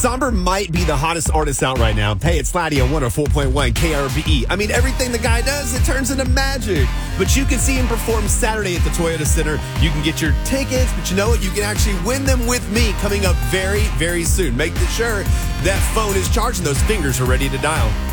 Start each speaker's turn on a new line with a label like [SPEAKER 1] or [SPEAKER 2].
[SPEAKER 1] Somber might be the hottest artist out right now. Hey, it's Laddie on 104.1 KRBE. I mean, everything the guy does, it turns into magic. But you can see him perform Saturday at the Toyota Center. You can get your tickets, but you know what? You can actually win them with me coming up very, very soon. Make sure that phone is charged and those fingers are ready to dial.